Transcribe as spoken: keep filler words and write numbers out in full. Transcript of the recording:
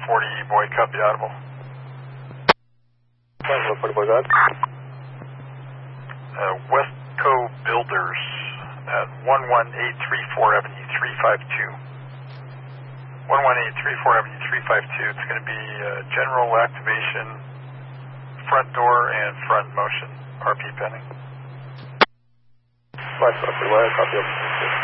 forty, Boyd, copy audible. forty, Boyd, God. Uh, Westco Builders at one one eight three four Avenue three five two. one one eight three four Avenue three five two. It's going to be uh, general activation, front door and front motion, R P pending. Westco, copy.